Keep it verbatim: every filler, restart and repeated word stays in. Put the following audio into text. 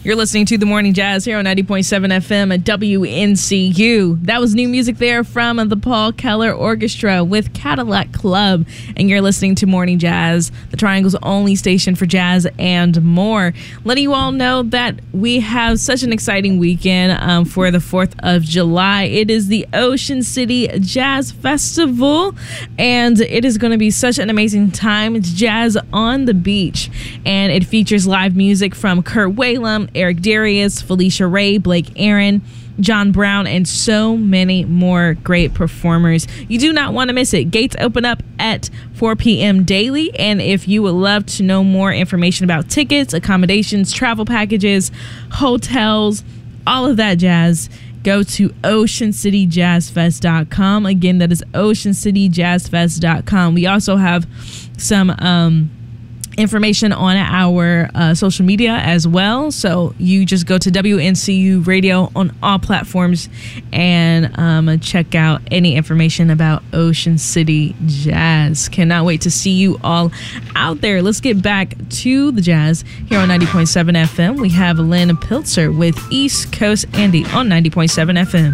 You're listening to The Morning Jazz here on ninety point seven F M at W N C U. That was new music there from the Paul Keller Orchestra with Cadillac Club. And you're listening to Morning Jazz, the Triangle's only station for jazz and more. Letting you all know that we have such an exciting weekend um, for the fourth of July. It is the Ocean City Jazz Festival, and it is going to be such an amazing time. It's Jazz on the Beach, and it features live music from Kurt Whalum, Eric Darius, Felicia Ray, Blake Aaron, John Brown, and so many more great performers. You do not want to miss it. Gates open up at four p.m. daily, and if you would love to know more information about tickets, accommodations, travel packages, hotels, all of that jazz, go to ocean city jazz fest dot com. Again, that is ocean city jazz fest dot com. We also have some um information on our uh, social media as well. So you just go to W N C U Radio on all platforms and um, check out any information about Ocean City Jazz. Cannot wait to see you all out there. Let's get back to the jazz here on ninety point seven F M. We have Lynn Pilzer with East Coast Andy on ninety point seven F M.